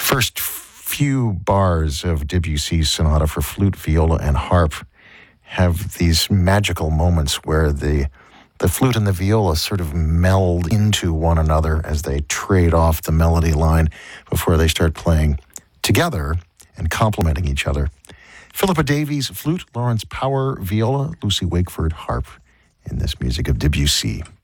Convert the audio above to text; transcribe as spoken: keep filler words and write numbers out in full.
first few bars of Debussy's Sonata for Flute, Viola, and Harp have these magical moments where the the flute and the viola sort of meld into one another as they trade off the melody line before they start playing together and complementing each other. Philippa Davies, flute, Lawrence Power, viola, Lucy Wakeford, harp, in this music of Debussy.